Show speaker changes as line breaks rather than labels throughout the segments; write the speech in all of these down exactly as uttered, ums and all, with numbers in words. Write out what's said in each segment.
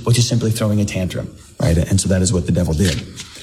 which is simply throwing a tantrum, right? And so that is what the devil did.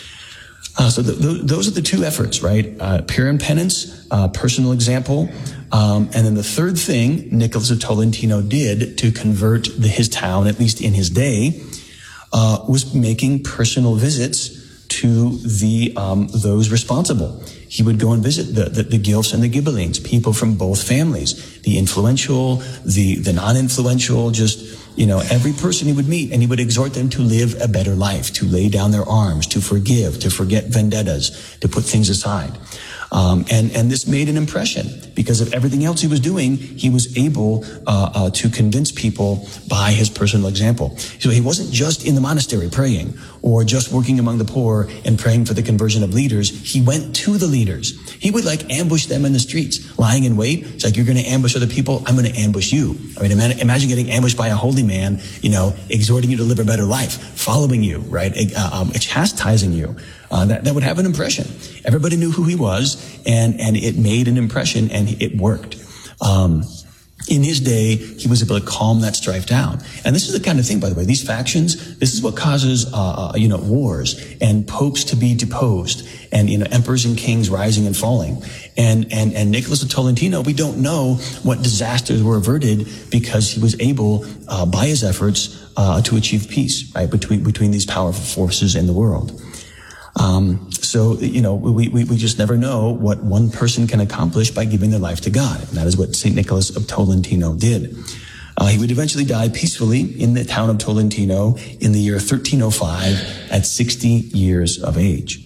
Uh, so the, the, those are the two efforts, right? Uh, Pyrrhon penance, uh, personal example. Um, and then the third thing Nicholas of Tolentino did to convert the, his town, at least in his day, uh, was making personal visits to the, um, those responsible. He would go and visit the, the, the Guelphs and the Ghibellines, people from both families, the influential, the, the non-influential, just, you know, every person he would meet, and he would exhort them to live a better life, to lay down their arms, to forgive, to forget vendettas, to put things aside. Um, and, and this made an impression because of everything else he was doing. He was able uh, uh, to convince people by his personal example. So he wasn't just in the monastery praying or just working among the poor and praying for the conversion of leaders. He went to the leaders. He would like ambush them in the streets, lying in wait. It's like, you're going to ambush other people, I'm going to ambush you. I mean, imagine getting ambushed by a holy man, you know, exhorting you to live a better life, following you, right, uh, um, chastising you. Uh, that, that would have an impression. Everybody knew who he was, and, and it made an impression, and it worked. Um, in his day, he was able to calm that strife down. And this is the kind of thing, by the way, these factions, this is what causes, uh, you know, wars and popes to be deposed and, you know, emperors and kings rising and falling. And, and, and Nicholas of Tolentino, we don't know what disasters were averted because he was able, uh, by his efforts, uh, to achieve peace, right, between, between these powerful forces in the world. Um, so, you know, we, we, we just never know what one person can accomplish by giving their life to God. And that is what Saint Nicholas of Tolentino did. Uh, he would eventually die peacefully in the town of Tolentino in the year thirteen oh five at sixty years of age.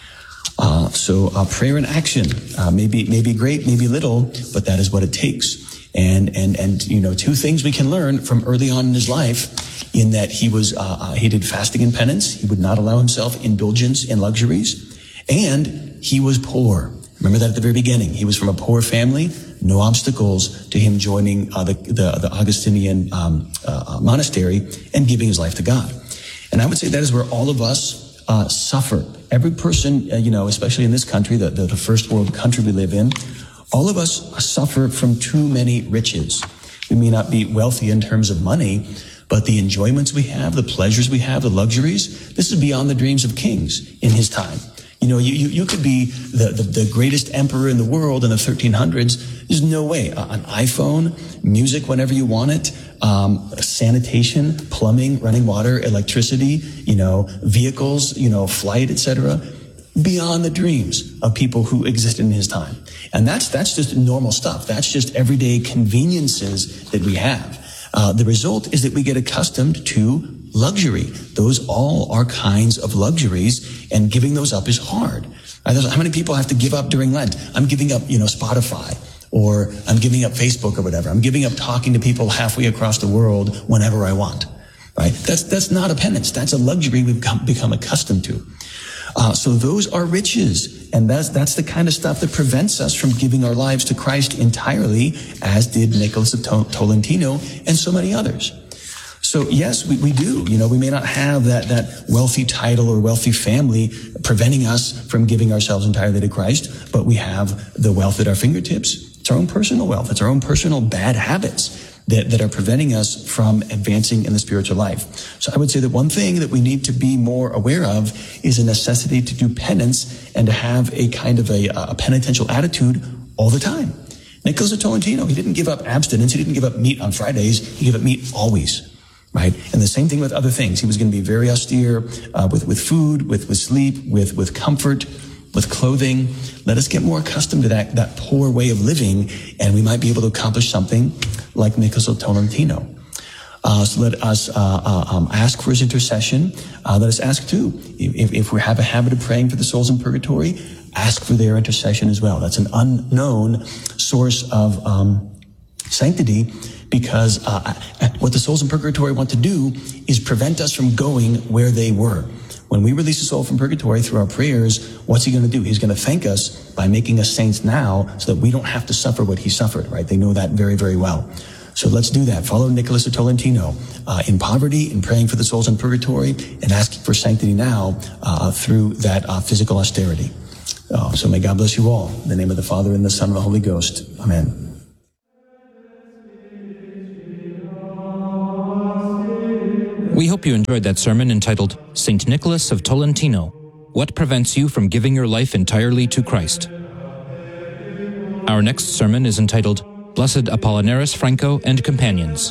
Uh, so, uh, prayer and action, uh, maybe, maybe great, maybe little, but that is what it takes. And, and, and, you know, two things we can learn from early on in his life, in that he was, uh, uh, he did fasting and penance. He would not allow himself indulgence in luxuries. And he was poor. Remember that at the very beginning. He was from a poor family. No obstacles to him joining, uh, the, the, the Augustinian, um, uh, monastery and giving his life to God. And I would say that is where all of us, uh, suffer. Every person, uh, you know, especially in this country, the, the, the first world country we live in, all of us suffer from too many riches. We may not be wealthy in terms of money, but the enjoyments we have, the pleasures we have, the luxuries, this is beyond the dreams of kings in his time. You know, you, you, you could be the, the, the greatest emperor in the world in the thirteen hundreds. There's no way. Uh, an iPhone, music whenever you want it, um, sanitation, plumbing, running water, electricity, you know, vehicles, you know, flight, et cetera, beyond the dreams of people who existed in his time. And that's, that's just normal stuff. That's just everyday conveniences that we have. Uh, the result is that we get accustomed to luxury. Those all are kinds of luxuries, and giving those up is hard. Right? How many people have to give up during Lent? I'm giving up, you know, Spotify, or I'm giving up Facebook or whatever. I'm giving up talking to people halfway across the world whenever I want. Right? That's, that's not a penance. That's a luxury we've become, become accustomed to. Uh, so those are riches, and that's, that's the kind of stuff that prevents us from giving our lives to Christ entirely, as did Nicholas of to- Tolentino and so many others. So yes, we, we do. You know, we may not have that, that wealthy title or wealthy family preventing us from giving ourselves entirely to Christ, but we have the wealth at our fingertips. It's our own personal wealth. It's our own personal bad habits that, that are preventing us from advancing in the spiritual life. So I would say that one thing that we need to be more aware of is a necessity to do penance and to have a kind of a, a penitential attitude all the time. Nicholas of Tolentino, he didn't give up abstinence. He didn't give up meat on Fridays. He gave up meat always, right? And the same thing with other things. He was going to be very austere uh, with, with food, with, with sleep, with, with comfort, with clothing. Let us get more accustomed to that, that poor way of living, and we might be able to accomplish something like Nicholas of Tolentino. Uh, so let us uh, uh, um, ask for his intercession. Uh, let us ask too, if, if we have a habit of praying for the souls in purgatory, ask for their intercession as well. That's an unknown source of um, sanctity, because uh, what the souls in purgatory want to do is prevent us from going where they were. When we release a soul from purgatory through our prayers, what's he going to do? He's going to thank us by making us saints now, so that we don't have to suffer what he suffered, right? They know that very, very well. So let's do that. Follow Nicholas of Tolentino uh, in poverty, in praying for the souls in purgatory, and asking for sanctity now uh, through that uh, physical austerity. Uh, so may God bless you all. In the name of the Father, and the Son, and the Holy Ghost. Amen.
We hope hope you enjoyed that sermon entitled Saint Nicholas of Tolentino, What Prevents You from Giving Your Life Entirely to Christ? Our next sermon is entitled Blessed Apollinaris Franco and Companions.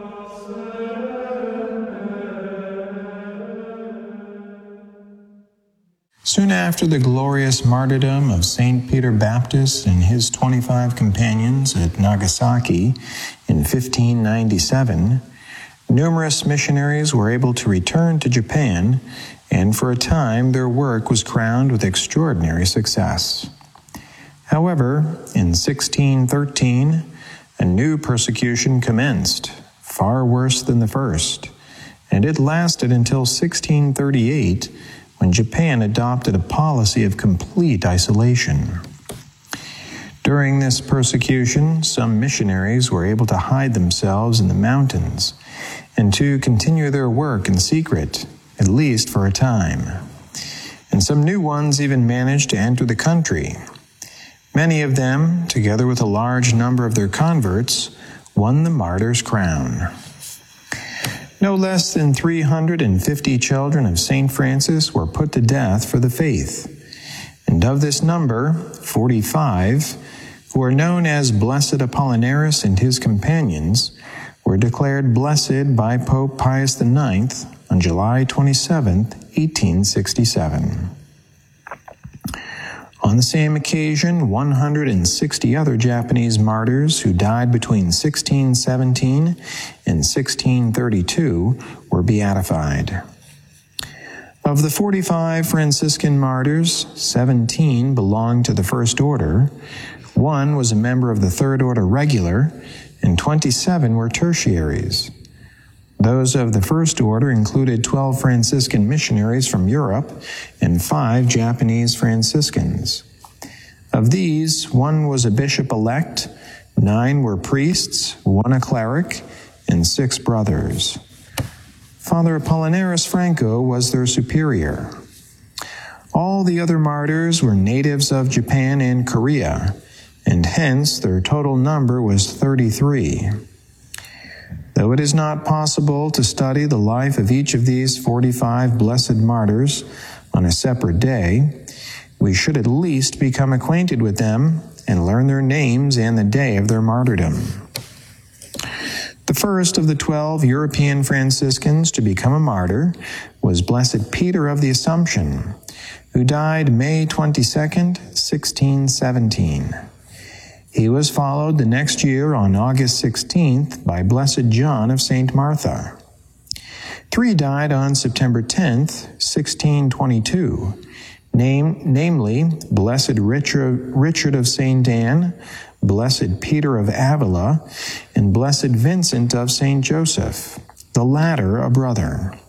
Soon after the glorious martyrdom of Saint Peter Baptist and his twenty-five companions at Nagasaki in fifteen ninety-seven, numerous missionaries were able to return to Japan, and for a time their work was crowned with extraordinary success. However, in sixteen thirteen, a new persecution commenced, far worse than the first, and it lasted until sixteen thirty-eight, when Japan adopted a policy of complete isolation. During this persecution, some missionaries were able to hide themselves in the mountains and to continue their work in secret, at least for a time. And some new ones even managed to enter the country. Many of them, together with a large number of their converts, won the martyr's crown. No less than three hundred fifty children of Saint Francis were put to death for the faith, and of this number, forty-five, who are known as Blessed Apollinaris and his companions, were declared blessed by Pope Pius the Ninth on July twenty-seventh, eighteen sixty-seven. On the same occasion, one hundred sixty other Japanese martyrs who died between sixteen seventeen and sixteen thirty-two were beatified. Of the forty-five Franciscan martyrs, seventeen belonged to the First Order, one was a member of the Third Order Regular, and twenty-seven were tertiaries. Those of the First Order included twelve Franciscan missionaries from Europe and five Japanese Franciscans. Of these, one was a bishop-elect, nine were priests, one a cleric, and six brothers. Father Apollinaris Franco was their superior. All the other martyrs were natives of Japan and Korea, and hence their total number was thirty-three. Though it is not possible to study the life of each of these forty-five blessed martyrs on a separate day, we should at least become acquainted with them and learn their names and the day of their martyrdom. The first of the twelve European Franciscans to become a martyr was Blessed Peter of the Assumption, who died May twenty-second, sixteen seventeen. He was followed the next year on August sixteenth by Blessed John of Saint Martha. Three died on September tenth, sixteen twenty-two, name, namely Blessed Richard, Richard of Saint Anne, Blessed Peter of Avila, and Blessed Vincent of Saint Joseph, the latter a brother.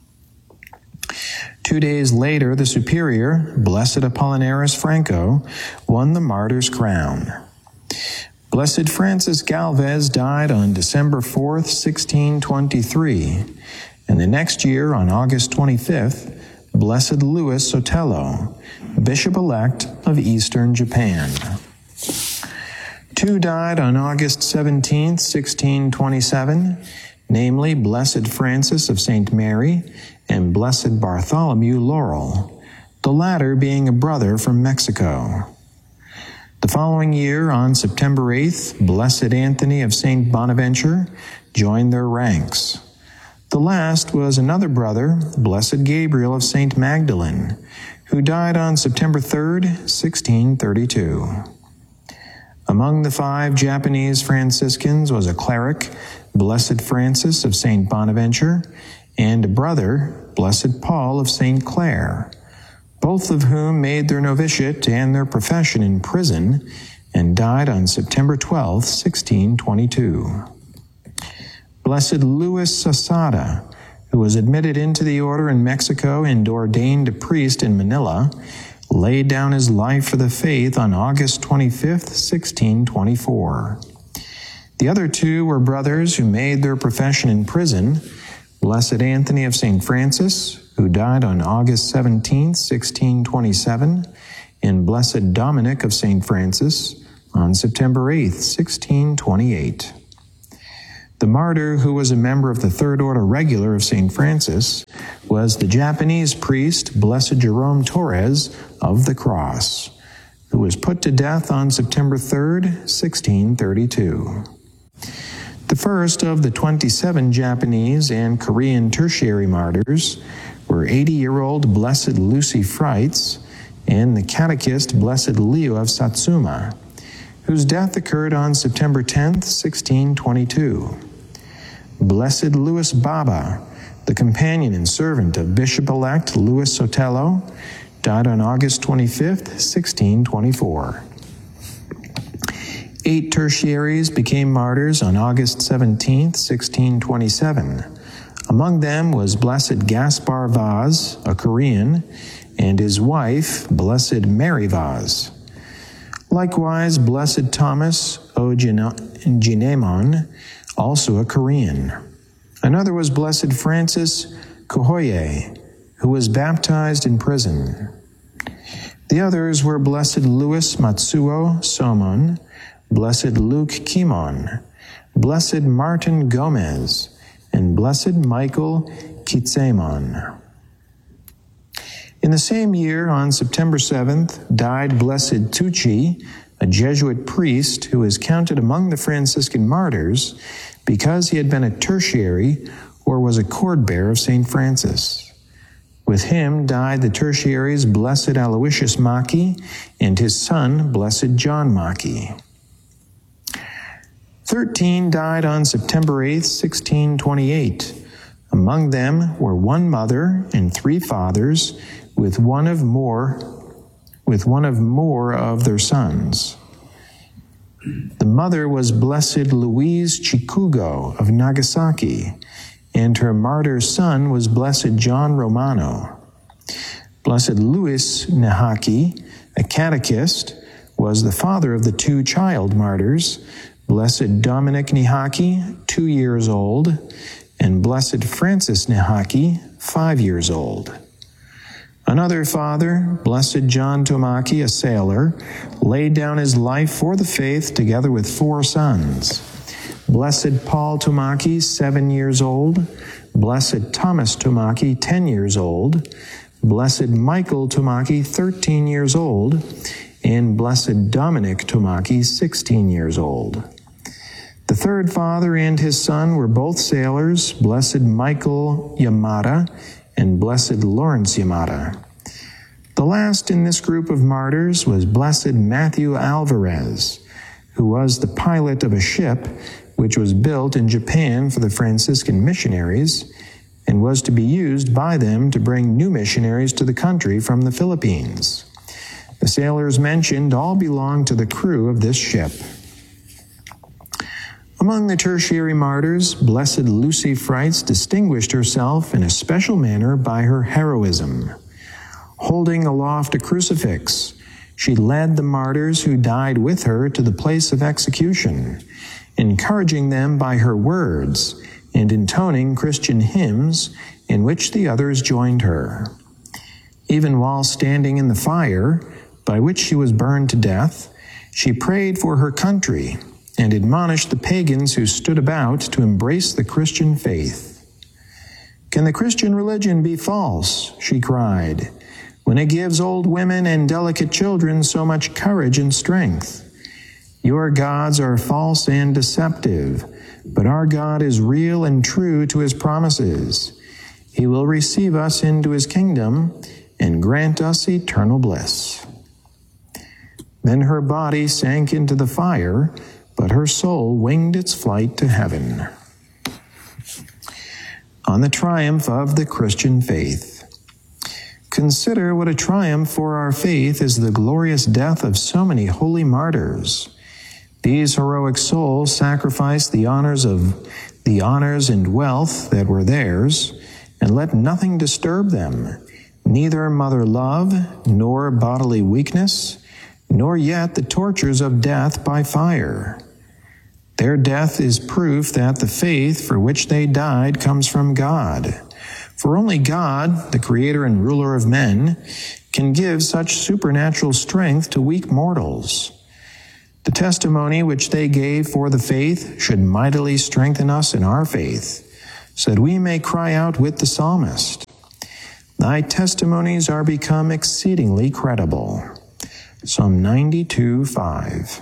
Two days later, the superior, Blessed Apollinaris Franco, won the martyr's crown. Blessed Francis Galvez died on December fourth, sixteen twenty-three, and the next year, on August twenty-fifth, Blessed Louis Sotelo, Bishop-elect of Eastern Japan. Two died on August seventeenth, sixteen twenty-seven, namely Blessed Francis of Saint Mary and Blessed Bartholomew Laurel, the latter being a brother from Mexico. The following year, on September eighth, Blessed Anthony of Saint Bonaventure joined their ranks. The last was another brother, Blessed Gabriel of Saint Magdalene, who died on September third, sixteen thirty-two. Among the five Japanese Franciscans was a cleric, Blessed Francis of Saint Bonaventure, and a brother, Blessed Paul of Saint Clare, both of whom made their novitiate and their profession in prison and died on September twelfth, sixteen twenty-two. Blessed Louis Sasada, who was admitted into the order in Mexico and ordained a priest in Manila, laid down his life for the faith on August twenty-fifth, sixteen twenty-four. The other two were brothers who made their profession in prison, Blessed Anthony of Saint Francis, who died on August seventeenth, sixteen twenty-seven, and Blessed Dominic of Saint Francis on September eighth, sixteen twenty-eight. The The martyr who was a member of the Third Order Regular of Saint Francis was the Japanese priest Blessed Jerome Torres of the Cross, who was put to death on September third, sixteen thirty-two. The first of the twenty-seven Japanese and Korean tertiary martyrs were eighty-year-old Blessed Lucy Freitz and the catechist Blessed Leo of Satsuma, whose death occurred on September tenth, sixteen twenty-two. Blessed Louis Baba, the companion and servant of Bishop-elect Louis Sotelo, died on August twenty-fifth, sixteen twenty-four. Eight tertiaries became martyrs on August seventeenth, sixteen twenty-seven. Among them was Blessed Gaspar Vaz, a Korean, and his wife, Blessed Mary Vaz. Likewise, Blessed Thomas Ojinemon, also a Korean. Another was Blessed Francis Kohoye, who was baptized in prison. The others were Blessed Louis Matsuo Somon, Blessed Luke Kimon, Blessed Martin Gomez, and Blessed Michael Kitsemon. In the same year, on September seventh, died Blessed Tucci, a Jesuit priest who is counted among the Franciscan martyrs because he had been a tertiary or was a cord-bearer of Saint Francis. With him died the tertiaries Blessed Aloysius Maki and his son, Blessed John Maki. Thirteen died on September eighth, sixteen twenty-eight. Among them were one mother and three fathers, with one of more, with one of more of their sons. The mother was Blessed Louise Chikugo of Nagasaki, and her martyr son was Blessed John Romano. Blessed Louis Nahaki, a catechist, was the father of the two child martyrs, Blessed Dominic Nihaki, two years old, and Blessed Francis Nihaki, five years old. Another father, Blessed John Tomaki, a sailor, laid down his life for the faith together with four sons. Blessed Paul Tomaki, seven years old, Blessed Thomas Tomaki, ten years old, Blessed Michael Tomaki, thirteen years old, and Blessed Dominic Tomaki, sixteen years old. The third father and his son were both sailors, Blessed Michael Yamada and Blessed Lawrence Yamada. The last in this group of martyrs was Blessed Matthew Alvarez, who was the pilot of a ship which was built in Japan for the Franciscan missionaries and was to be used by them to bring new missionaries to the country from the Philippines. The sailors mentioned all belonged to the crew of this ship. Among the tertiary martyrs, Blessed Lucy Freitz distinguished herself in a special manner by her heroism. Holding aloft a crucifix, she led the martyrs who died with her to the place of execution, encouraging them by her words and intoning Christian hymns in which the others joined her. Even while standing in the fire, by which she was burned to death, she prayed for her country and admonished the pagans who stood about to embrace the Christian faith. "Can the Christian religion be false?" she cried, "when it gives old women and delicate children so much courage and strength? Your gods are false and deceptive, but our God is real and true to his promises. He will receive us into his kingdom and grant us eternal bliss." Then her body sank into the fire, but her soul winged its flight to heaven. On the triumph of the Christian faith. Consider what a triumph for our faith is the glorious death of so many holy martyrs. These heroic souls sacrificed the honors of the honors and wealth that were theirs, and let nothing disturb them, neither mother love, nor bodily weakness, nor yet the tortures of death by fire. Their death is proof that the faith for which they died comes from God. For only God, the creator and ruler of men, can give such supernatural strength to weak mortals. The testimony which they gave for the faith should mightily strengthen us in our faith, so that we may cry out with the psalmist, "Thy testimonies are become exceedingly credible." Psalm ninety-two, five.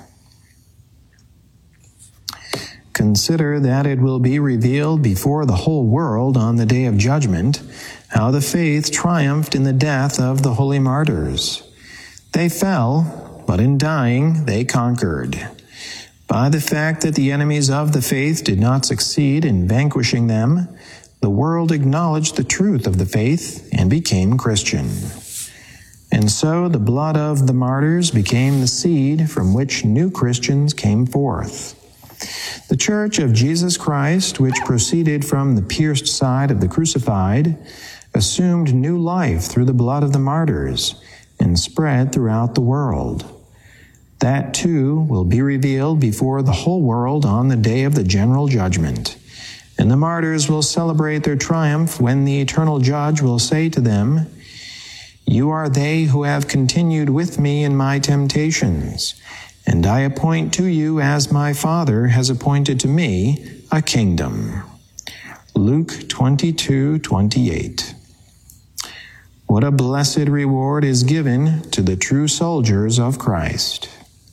Consider that it will be revealed before the whole world on the day of judgment how the faith triumphed in the death of the holy martyrs. They fell, but in dying they conquered. By the fact that the enemies of the faith did not succeed in vanquishing them, the world acknowledged the truth of the faith and became Christian. And so the blood of the martyrs became the seed from which new Christians came forth. The Church of Jesus Christ, which proceeded from the pierced side of the crucified, assumed new life through the blood of the martyrs and spread throughout the world. That too will be revealed before the whole world on the day of the general judgment. And the martyrs will celebrate their triumph when the eternal judge will say to them, "You are they who have continued with me in my temptations, and I appoint to you as my Father has appointed to me a kingdom." Luke twenty-two, twenty-eight. What a blessed reward is given to the true soldiers of Christ.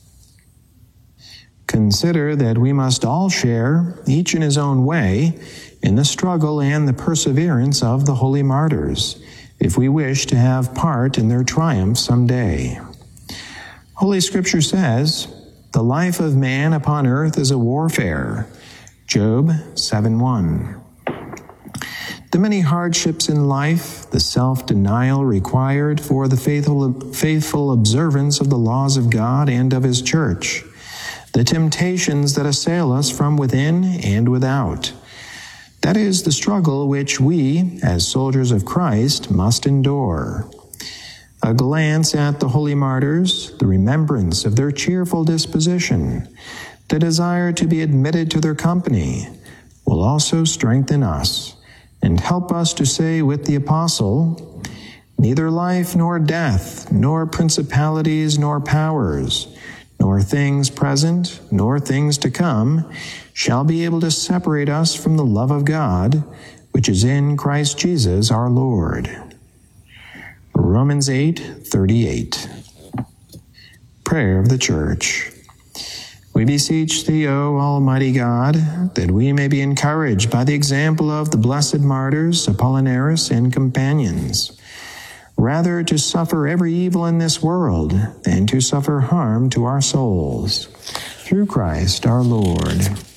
Consider that we must all share, each in his own way, in the struggle and the perseverance of the holy martyrs, if we wish to have part in their triumph someday. Holy Scripture says, "The life of man upon earth is a warfare." Job seven one. The many hardships in life, the self-denial required for the faithful, faithful observance of the laws of God and of His Church, the temptations that assail us from within and without. That is the struggle which we, as soldiers of Christ, must endure. A glance at the holy martyrs, the remembrance of their cheerful disposition, the desire to be admitted to their company, will also strengthen us and help us to say with the apostle, "Neither life nor death, nor principalities nor powers, nor things present, nor things to come, shall be able to separate us from the love of God, which is in Christ Jesus our Lord." Romans eight, thirty-eight. Prayer of the Church. We beseech Thee, O Almighty God, that we may be encouraged by the example of the blessed martyrs, Apollinaris and companions, rather to suffer every evil in this world than to suffer harm to our souls. Through Christ our Lord.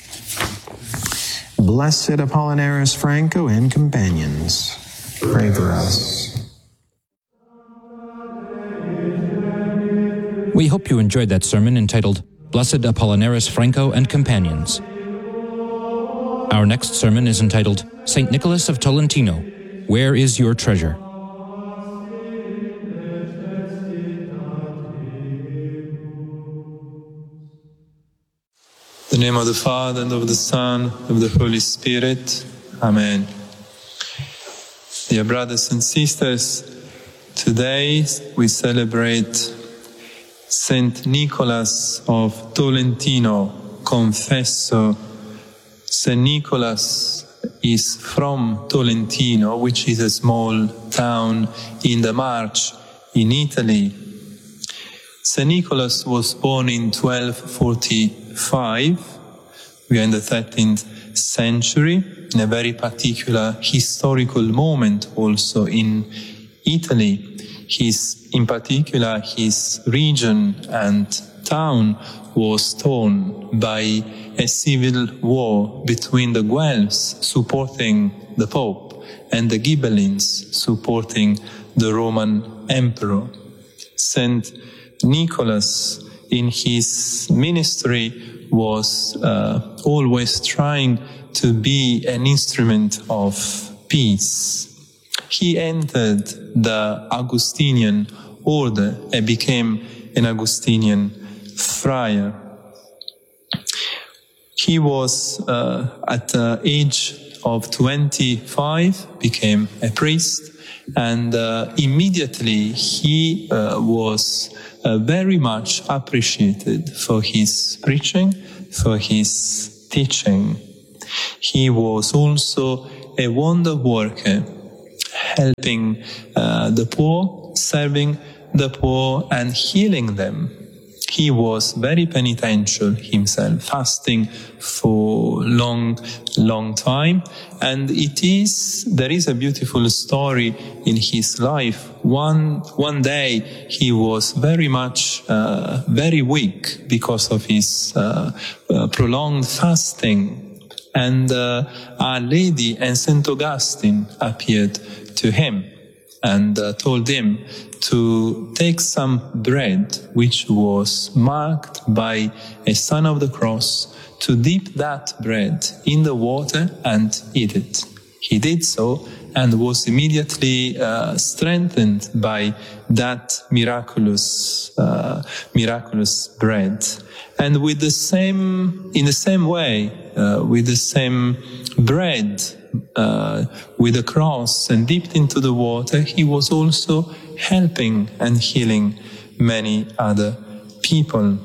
Blessed Apollinaris Franco and companions, pray for us.
We hope you enjoyed that sermon entitled Blessed Apollinaris Franco and Companions. Our next sermon is entitled Saint Nicholas of Tolentino, Where is Your Treasure?
In the name of the Father, and of the Son, and of the Holy Spirit. Amen. Dear brothers and sisters, today we celebrate Saint Nicholas of Tolentino, Confessor. Saint Nicholas is from Tolentino, which is a small town in the March in Italy. Saint Nicholas was born in twelve forty-five. We are in the thirteenth century, in a very particular historical moment also in Italy. His, in particular, his region and town was torn by a civil war between the Guelphs supporting the Pope and the Ghibellines supporting the Roman Emperor. Saint Nicholas, in his ministry, was uh, always trying to be an instrument of peace. He entered the Augustinian order and became an Augustinian friar. He was uh, at the age of twenty-five, became a priest, and uh, immediately he uh, was uh, very much appreciated for his preaching, for his teaching. He was also a wonder worker, helping uh, the poor, serving the poor and healing them. He was very penitential himself, fasting for long, long time. And it is, there is a beautiful story in his life. One, one day he was very much, uh, very weak because of his uh, uh, prolonged fasting. And uh, Our Lady and Saint Augustine appeared to him and uh, told him to take some bread which was marked by a sign of the cross, to dip that bread in the water and eat it. He did so and was immediately uh, strengthened by that miraculous, uh, miraculous bread. And with the same, in the same way, uh, with the same bread, uh, with the cross and dipped into the water, he was also helping and healing many other people.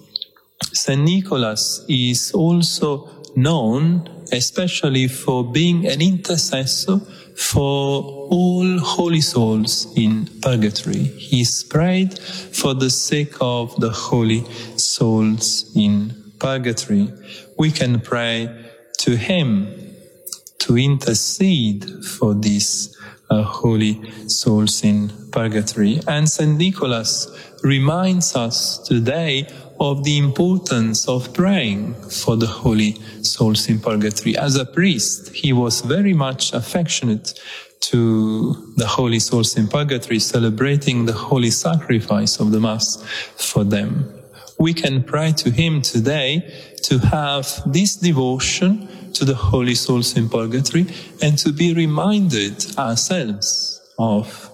Saint Nicholas is also known especially for being an intercessor for all holy souls in purgatory. He prayed for the sake of the holy souls in purgatory. We can pray to him to intercede for these uh, holy souls in purgatory. And Saint Nicholas reminds us today of the importance of praying for the holy souls in purgatory. As a priest, he was very much affectionate to the holy souls in purgatory, celebrating the holy sacrifice of the Mass for them. We can pray to him today to have this devotion to the holy souls in purgatory and to be reminded ourselves of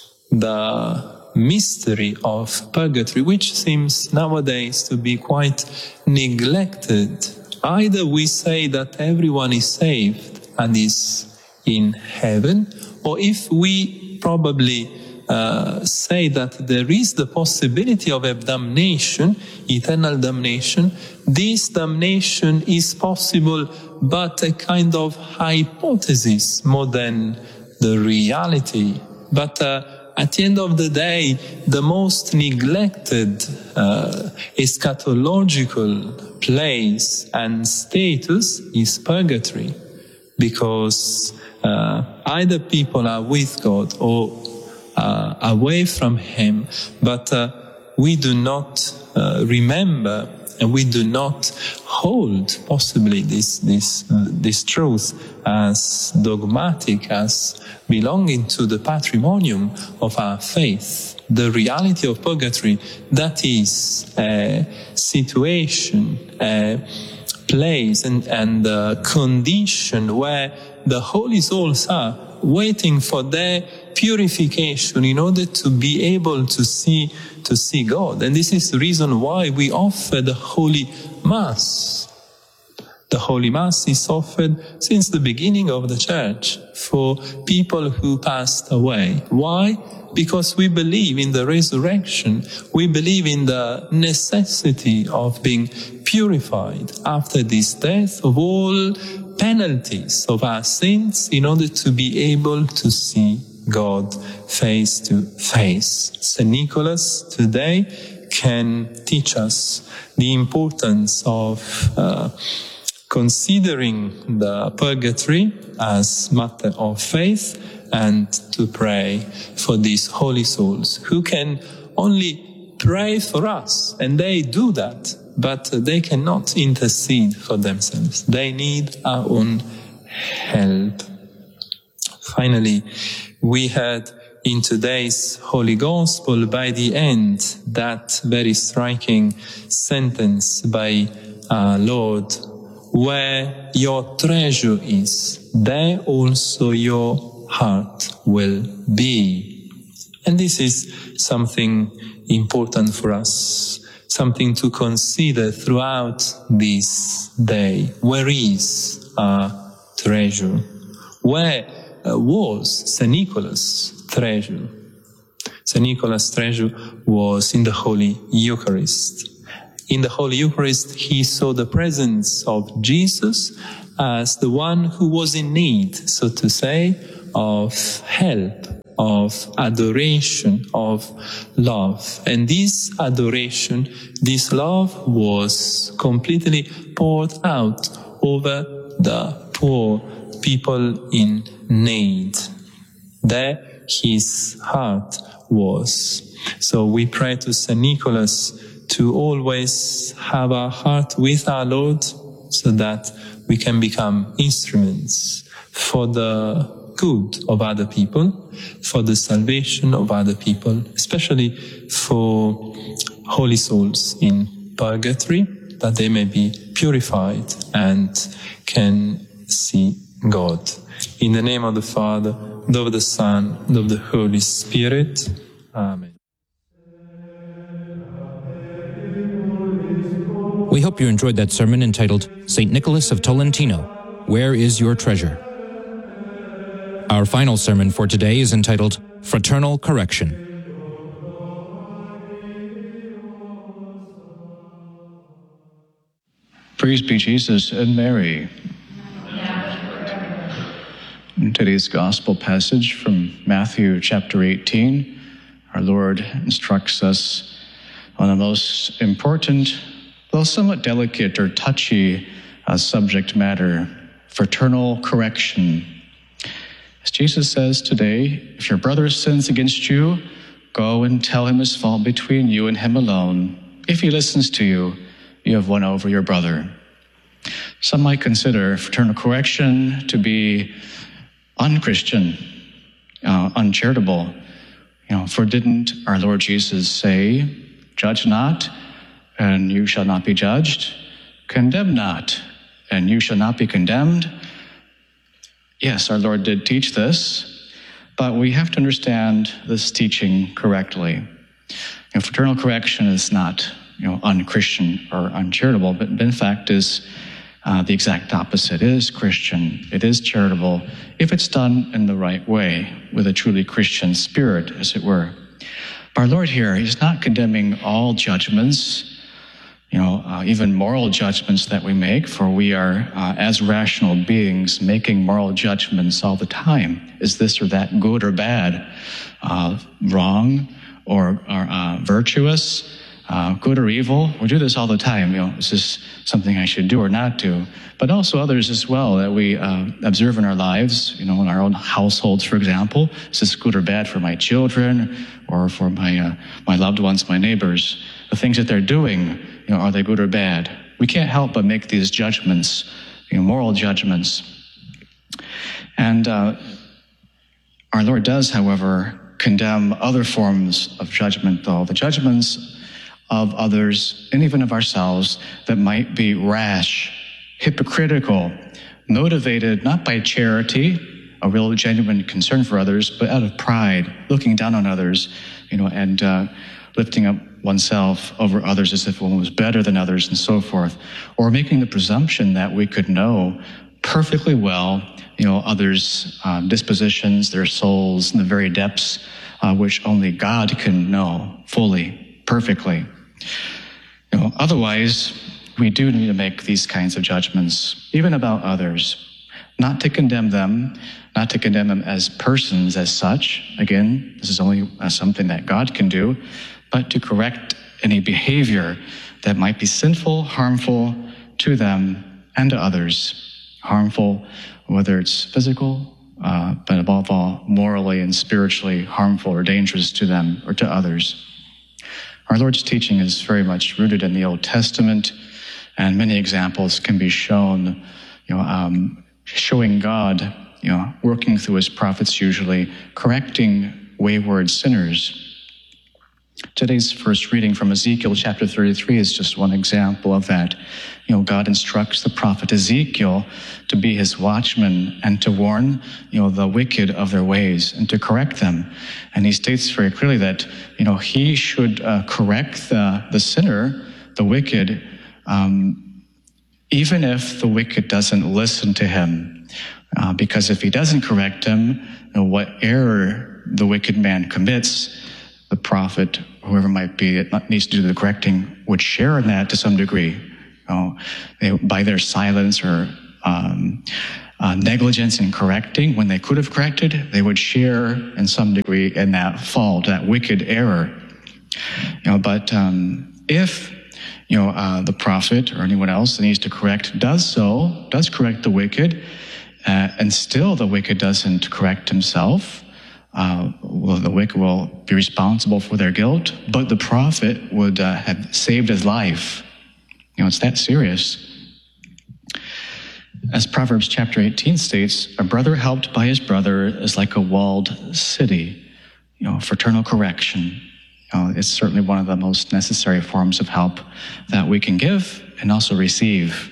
the mystery of purgatory, which seems nowadays to be quite neglected. Either we say that everyone is saved and is in heaven, or if we probably uh, say that there is the possibility of a damnation, eternal damnation, this damnation is possible, but a kind of hypothesis more than the reality. But uh, at the end of the day, the most neglected uh, eschatological place and status is purgatory, because uh, either people are with God or uh, away from Him, but uh, we do not uh, remember and we do not hold possibly this this uh, this truth as dogmatic, as belonging to the patrimonium of our faith. The reality of purgatory, that is a situation, a place and, and a condition where the holy souls are waiting for their purification in order to be able to see to see God. And this is the reason why we offer the Holy Mass. The Holy Mass is offered since the beginning of the Church for people who passed away. Why? Because we believe in the resurrection. We believe in the necessity of being purified after this death of all penalties of our sins in order to be able to see God face to face. Saint Nicholas today can teach us the importance of uh, considering the purgatory as matter of faith and to pray for these holy souls who can only pray for us, and they do that, but they cannot intercede for themselves. They need our own help. Finally, we had in today's Holy Gospel by the end that very striking sentence by our Lord: where your treasure is, there also your heart will be. And this is something important for us, something to consider throughout this day. Where is our treasure? Where uh, was Saint Nicholas' treasure? Saint Nicholas' treasure was in the Holy Eucharist. In the Holy Eucharist, he saw the presence of Jesus as the one who was in need, so to say, of help, of adoration, of love. And this adoration, this love was completely poured out over the poor people in need. There his heart was. So we pray to Saint Nicholas to always have our heart with our Lord, so that we can become instruments for the good of other people, for the salvation of other people, especially for holy souls in purgatory, that they may be purified and can see God. In the name of the Father, and of the Son, and of the Holy Spirit. Amen.
We hope you enjoyed that sermon entitled Saint Nicholas of Tolentino, Where is Your Treasure? Our final sermon for today is entitled Fraternal Correction.
Praise be Jesus and Mary. In today's Gospel passage from Matthew chapter eighteen, our Lord instructs us on the most important, though somewhat delicate or touchy uh, subject matter, fraternal correction. As Jesus says today, if your brother sins against you, go and tell him his fault between you and him alone. If he listens to you, you have won over your brother. Some might consider fraternal correction to be unchristian, uh, uncharitable. You know, for didn't our Lord Jesus say, "Judge not, and you shall not be judged. Condemn not, and you shall not be condemned"? Yes, our Lord did teach this, but we have to understand this teaching correctly. You know, fraternal correction is not, you know, unchristian or uncharitable, but in fact is uh, the exact opposite. It is Christian. It is charitable if it's done in the right way, with a truly Christian spirit, as it were. But our Lord here, he's not condemning all judgments, you know, uh, even moral judgments that we make, for we are, uh, as rational beings, making moral judgments all the time. Is this or that good or bad, uh, wrong or, or uh, virtuous, uh, good or evil? We do this all the time. You know, is this something I should do or not do? But also others as well that we uh, observe in our lives, you know, in our own households, for example. Is this good or bad for my children or for my uh, my loved ones, my neighbors? The things that they're doing, you know, are they good or bad? We can't help but make these judgments, you know, moral judgments. And uh, our Lord does, however, condemn other forms of judgment, though. The judgments of others, and even of ourselves, that might be rash, hypocritical, motivated not by charity, a real genuine concern for others, but out of pride, looking down on others, you know, and uh, lifting up oneself over others as if one was better than others and so forth, or making the presumption that we could know perfectly well, you know, others' uh, dispositions, their souls, in the very depths uh, which only God can know fully, perfectly. You know, otherwise, we do need to make these kinds of judgments, even about others, not to condemn them, not to condemn them as persons as such. Again, this is only uh, something that God can do, but to correct any behavior that might be sinful, harmful to them and to others. Harmful, whether it's physical, uh, but above all, morally and spiritually harmful or dangerous to them or to others. Our Lord's teaching is very much rooted in the Old Testament, and many examples can be shown, you know, um, showing God, you know, working through his prophets usually, correcting wayward sinners. Today's first reading from Ezekiel chapter thirty-three is just one example of that. You know, God instructs the prophet Ezekiel to be his watchman and to warn, you know, the wicked of their ways and to correct them. And he states very clearly that, you know, he should uh, correct the, the sinner, the wicked, um, even if the wicked doesn't listen to him. Uh, because if he doesn't correct him, you know, what error the wicked man commits, the prophet, whoever might be, that needs to do the correcting, would share in that to some degree. You know, they, by their silence or um, uh, negligence in correcting, when they could have corrected, they would share in some degree in that fault, that wicked error. You know, but um, if you know uh, the prophet or anyone else that needs to correct does so, does correct the wicked, uh, and still the wicked doesn't correct himself, uh, well, the wicked will be responsible for their guilt, but the prophet would uh, have saved his life. You know, it's that serious. As Proverbs chapter eighteen states, a brother helped by his brother is like a walled city. You know, fraternal correction. You know, it's certainly one of the most necessary forms of help that we can give and also receive.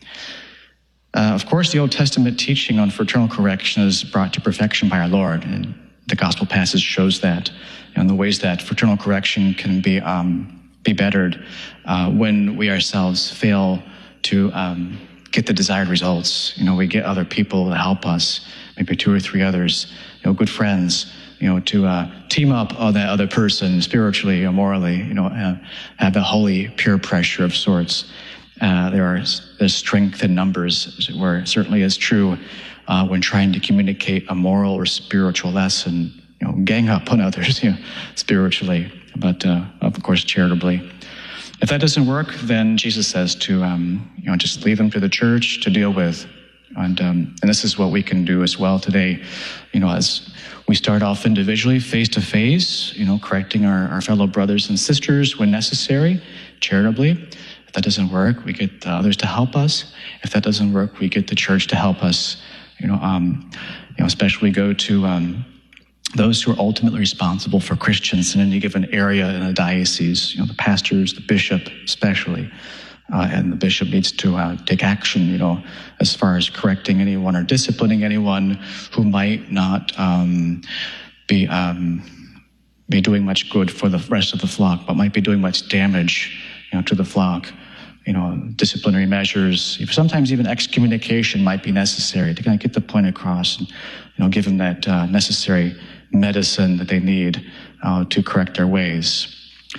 Uh, of course, the Old Testament teaching on fraternal correction is brought to perfection by our Lord, and the gospel passage shows that, you know, in the ways that fraternal correction can be um, be bettered uh, when we ourselves fail to um, get the desired results. You know, we get other people to help us, maybe two or three others, you know, good friends, you know, to uh, team up on that other person spiritually or morally, you know, uh, have a holy peer pressure of sorts. Uh, there are there's strength in numbers, where it certainly is true uh, when trying to communicate a moral or spiritual lesson. You know, gang up on others, you know, spiritually, but uh, of course charitably. If that doesn't work, then Jesus says to um, you know just leave them to the church to deal with, and um, and this is what we can do as well today. You know, as we start off individually, face to face, you know, correcting our, our fellow brothers and sisters when necessary, charitably. If that doesn't work, we get others to help us. If that doesn't work, we get the church to help us. You know, um, you know, especially go to um, those who are ultimately responsible for Christians in any given area in a diocese. You know, the pastors, the bishop, especially, uh, and the bishop needs to uh, take action. You know, as far as correcting anyone or disciplining anyone who might not um, be um, be doing much good for the rest of the flock, but might be doing much damage, you know, to the flock. You know, disciplinary measures, sometimes even excommunication might be necessary to kind of get the point across and, you know, give them that uh, necessary medicine that they need uh, to correct their ways.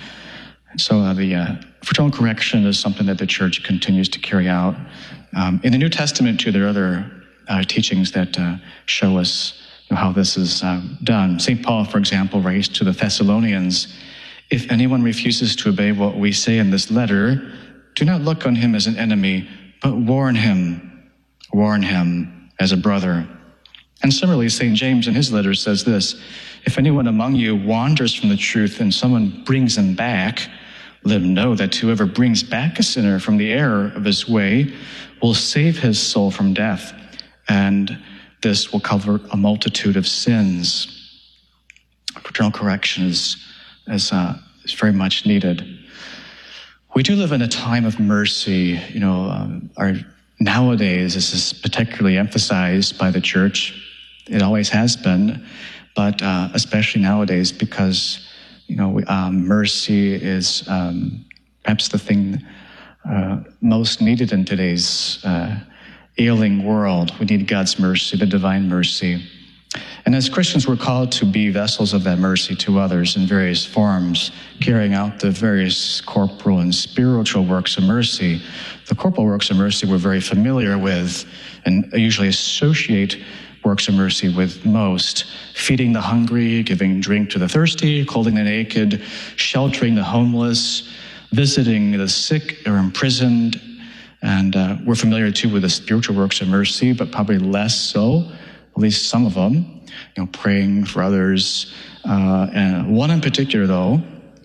And so uh, the uh, fraternal correction is something that the church continues to carry out. Um, in the New Testament, too, there are other uh, teachings that uh, show us, you know, how this is uh, done. Saint Paul, for example, writes to the Thessalonians, "If anyone refuses to obey what we say in this letter, do not look on him as an enemy, but warn him, warn him as a brother." And similarly, Saint James in his letter says this, "If anyone among you wanders from the truth and someone brings him back, let him know that whoever brings back a sinner from the error of his way will save his soul from death, and this will cover a multitude of sins." Fraternal correction is, is, uh, is very much needed. We do live in a time of mercy. You know, um, our nowadays this is particularly emphasized by the church. It always has been, but uh, especially nowadays, because you know we, um, mercy is um, perhaps the thing uh, most needed in today's uh, ailing world. We need God's mercy, the divine mercy. And as Christians, we're called to be vessels of that mercy to others in various forms, carrying out the various corporal and spiritual works of mercy. The corporal works of mercy we're very familiar with and usually associate works of mercy with most: feeding the hungry, giving drink to the thirsty, clothing the naked, sheltering the homeless, visiting the sick or imprisoned. And uh, we're familiar too with the spiritual works of mercy, but probably less so, at least some of them. You know, praying for others. Uh, and one in particular, though,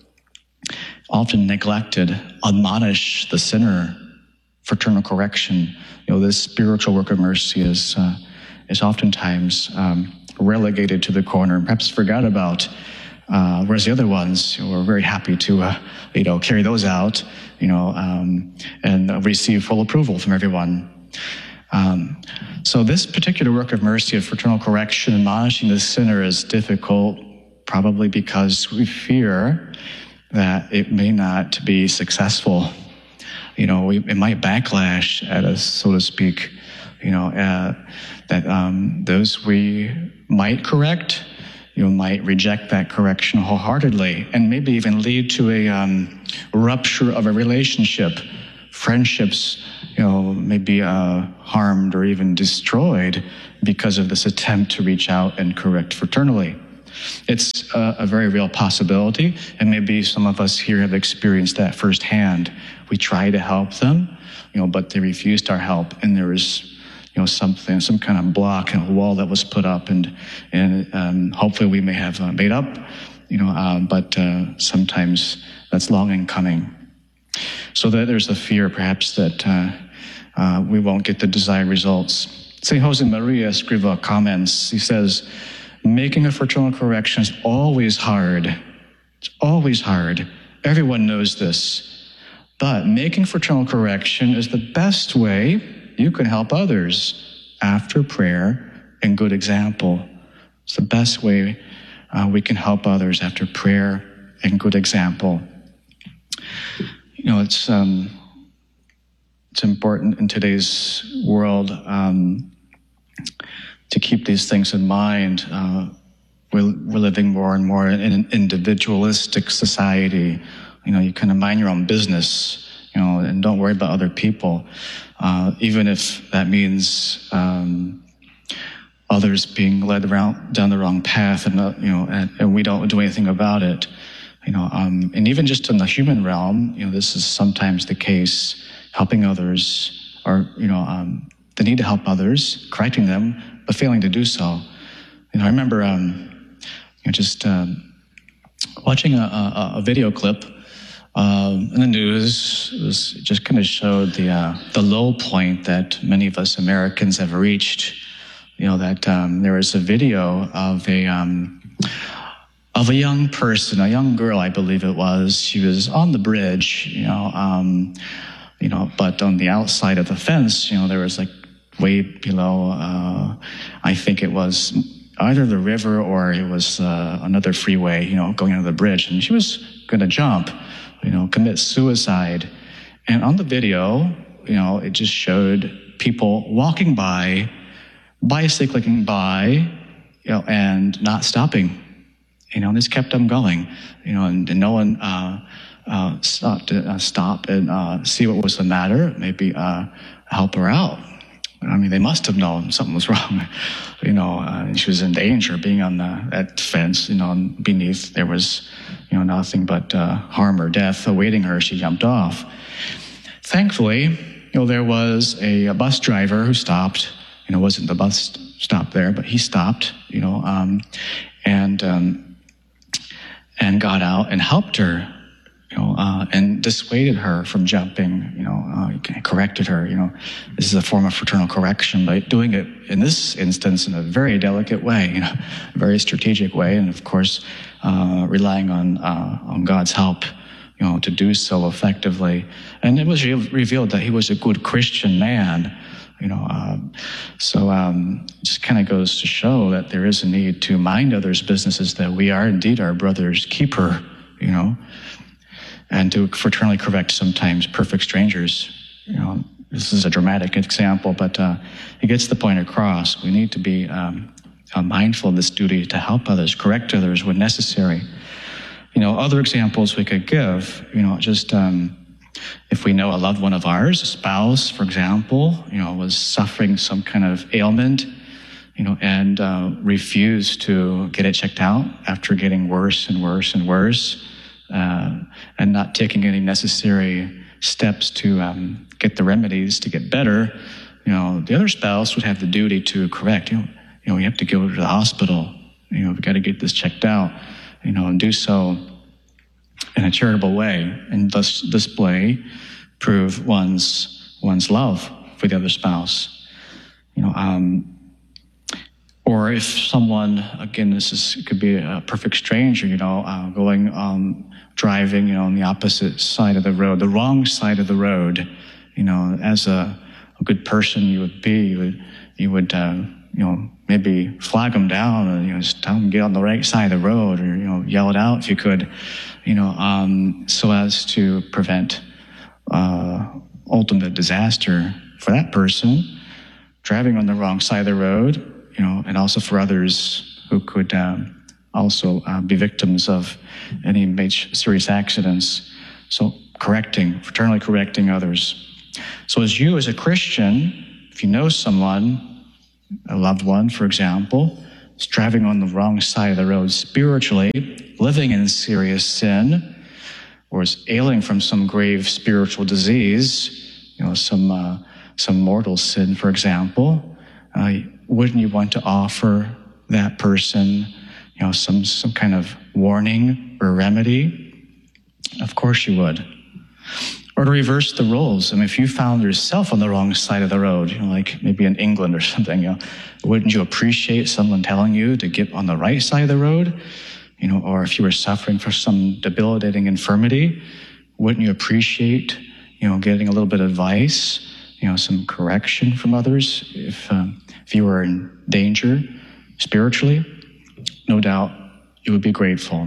often neglected, admonish the sinner, fraternal correction. You know, this spiritual work of mercy is uh, is oftentimes um, relegated to the corner and perhaps forgot about, uh, whereas the other ones, you know, we're very happy to, uh, you know, carry those out, you know, um, and receive full approval from everyone. Um, so this particular work of mercy, of fraternal correction, admonishing the sinner, is difficult, probably because we fear that it may not be successful. You know, we, it might backlash at us, so to speak. you know, uh, that um, those we might correct, you might reject that correction wholeheartedly, and maybe even lead to a um, rupture of a relationship. Friendships, you know, may be uh, harmed or even destroyed because of this attempt to reach out and correct fraternally. It's a, a very real possibility, and maybe some of us here have experienced that firsthand. We try to help them, you know, but they refused our help, and there was, you know, something, some kind of block, a wall that was put up, and and um, hopefully we may have uh, made up, you know, uh, but uh, sometimes that's long in coming. So that there's a fear, perhaps, that uh, uh, we won't get the desired results. Saint Jose Maria Escrivá comments. He says, "Making a fraternal correction is always hard. It's always hard. Everyone knows this. But making fraternal correction is the best way you can help others after prayer and good example. It's the best way uh, we can help others after prayer and good example." You know, it's um, it's important in today's world um, to keep these things in mind. Uh, we're, we're living more and more in an individualistic society. You know, you kind of mind your own business, you know, and don't worry about other people, uh, even if that means um, others being led around down the wrong path, and uh, you know, and, and we don't do anything about it. You know, um, and even just in the human realm, you know, this is sometimes the case. Helping others, or you know, um, the need to help others, correcting them, but failing to do so. You know, I remember, um, you know, just um, watching a, a, a video clip um, in the news. It was it just kind of showed the uh, the low point that many of us Americans have reached. You know, that um, there was a video of a. Um, of a young person, a young girl, I believe it was. She was on the bridge, you know, um, you know, but on the outside of the fence, you know, there was like way below, uh, I think it was either the river or it was uh, another freeway, you know, going under the bridge. And she was going to jump, you know, commit suicide. And on the video, you know, it just showed people walking by, bicycling by, you know, and not stopping. You know, and this kept them going, you know, and, and no one uh, uh, stopped to uh, stop and uh, see what was the matter, maybe uh, help her out. I mean, they must have known something was wrong, you know, uh, and she was in danger being on the, that fence, you know, and beneath there was, you know, nothing but uh, harm or death awaiting her. She jumped off. Thankfully, you know, there was a, a bus driver who stopped. You know, it wasn't the bus stop there, but he stopped, you know, um, and... Um, and got out and helped her, you know, uh, and dissuaded her from jumping, you know, uh, corrected her, you know. This is a form of fraternal correction, but doing it in this instance in a very delicate way, you know, a very strategic way, and of course, uh, relying on uh, on God's help, you know, to do so effectively. And it was re- revealed that he was a good Christian man. You know, um, so um, it just kind of goes to show that there is a need to mind others' businesses, that we are indeed our brother's keeper, you know, and to fraternally correct sometimes perfect strangers. You know, this is a dramatic example, but uh, it gets the point across. We need to be um, uh, mindful of this duty to help others, correct others when necessary. You know, other examples we could give, you know, just... Um, If we know a loved one of ours, a spouse, for example, you know, was suffering some kind of ailment, you know, and uh, refused to get it checked out after getting worse and worse and worse, uh, and not taking any necessary steps to um, get the remedies to get better, you know, the other spouse would have the duty to correct. You know, you know, we have to go to the hospital. You know, we've got to get this checked out, you know, and do so in a charitable way, and thus display, prove one's one's love for the other spouse. You know, um, or if someone, again, this is it could be a perfect stranger, you know, uh, going um, driving, you know, on the opposite side of the road, the wrong side of the road. You know, as a, a good person you would be, you would you would uh, you know, maybe flag them down, or you know, just tell them to get on the right side of the road, or you know, yell it out if you could. You know, um, so as to prevent uh, ultimate disaster for that person. driving on the wrong side of the road, you know, and also for others who could um, also uh, be victims of any major serious accidents. So correcting, fraternally correcting others. So as you, as a Christian, if you know someone, a loved one, for example, is driving on the wrong side of the road spiritually, living in serious sin, or is ailing from some grave spiritual disease, you know, some uh, some mortal sin, for example, uh, wouldn't you want to offer that person, you know, some some kind of warning or remedy? Of course you would. Or to reverse the roles. I mean, if you found yourself on the wrong side of the road, you know, like maybe in England or something, you know, wouldn't you appreciate someone telling you to get on the right side of the road? You know, or if you were suffering from some debilitating infirmity, wouldn't you appreciate, you know, getting a little bit of advice, you know, some correction from others if um, if you were in danger spiritually? No doubt you would be grateful.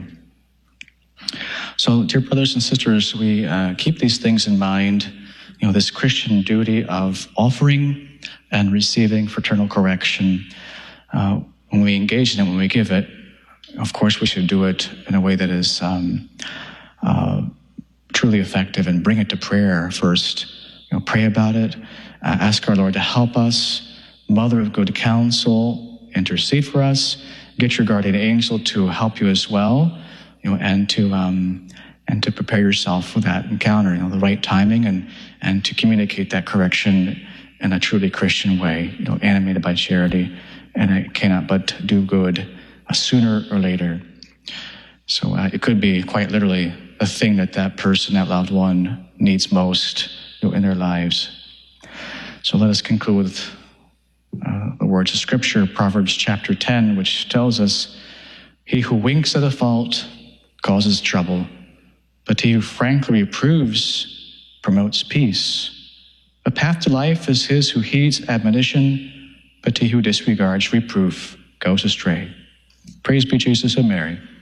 So, dear brothers and sisters, we uh, keep these things in mind, you know, this Christian duty of offering and receiving fraternal correction. Uh, when we engage in it, when we give it, of course, we should do it in a way that is um, uh, truly effective, and bring it to prayer first. You know, pray about it, uh, ask our Lord to help us, Mother of good counsel, intercede for us, get your guardian angel to help you as well, you know, and to um, and to prepare yourself for that encounter, you know, the right timing, and and to communicate that correction in a truly Christian way, you know, animated by charity, and it cannot but do good uh, sooner or later. So uh, it could be quite literally the thing that that person, that loved one, needs most, you know, in their lives. So let us conclude with uh, the words of Scripture, Proverbs chapter ten, which tells us, "He who winks at a fault causes trouble, but he who frankly reproves promotes peace. The path to life is his who heeds admonition, but he who disregards reproof goes astray." Praise be Jesus and Mary.